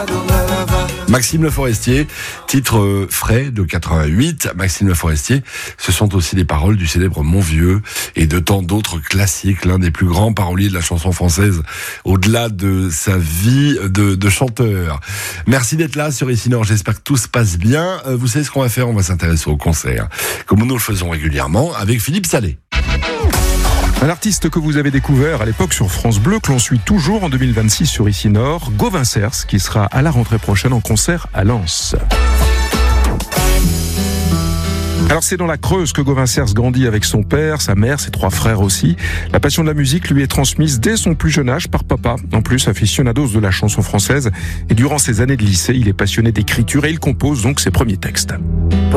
Maxime Le Forestier, titre frais de 88. Maxime Le Forestier, ce sont aussi les paroles du célèbre Mon Vieux et de tant d'autres classiques, l'un des plus grands paroliers de la chanson française, au-delà de sa vie de chanteur. Merci d'être là sur Ici Nord, j'espère que tout se passe bien. Vous savez ce qu'on va faire, on va s'intéresser au concert, comme nous le faisons régulièrement, avec Philippe Salé. Un artiste que vous avez découvert à l'époque sur France Bleu, que l'on suit toujours en 2026 sur Ici Nord, Gauvin Cers, qui sera à la rentrée prochaine en concert à Lens. Alors c'est dans la Creuse que Gauvin Cers grandit avec son père, sa mère, ses 3 frères aussi. La passion de la musique lui est transmise dès son plus jeune âge par papa, en plus aficionados de la chanson française. Et durant ses années de lycée, il est passionné d'écriture et il compose donc ses premiers textes.